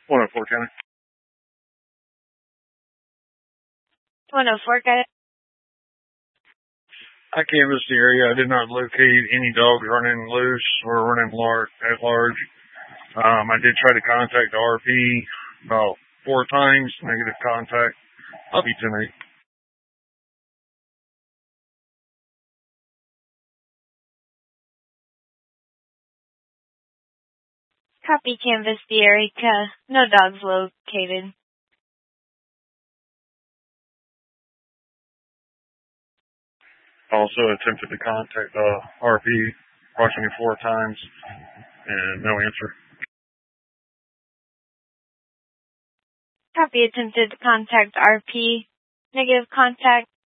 104 County. 104, got it. I canvassed the area. I did not locate any dogs running loose or running at large. I did try to contact the RP about 4 times, negative contact. I'll be 10-8. Copy, canvas the area. No dogs located. Also attempted to contact RP approximately 4 times and no answer. Copy, attempted to contact RP. Negative contact.